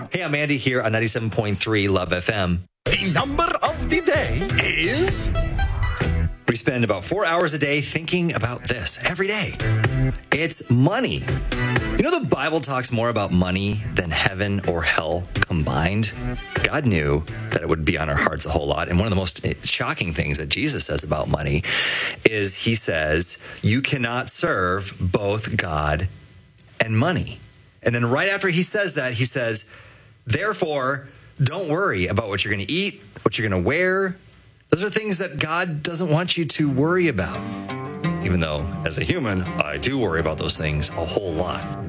Hey, I'm Andy here on 97.3 Love FM. The number of the day is... We spend about 4 hours a day thinking about this every day. It's money. You know, the Bible talks more about money than heaven or hell combined. God knew that it would be on our hearts a whole lot. And one of the most shocking things that Jesus says about money is he says, you cannot serve both God and money. And then right after he says that, he says, therefore, don't worry about what you're going to eat, what you're going to wear. Those are things that God doesn't want you to worry about. Even though, as a human, I do worry about those things a whole lot.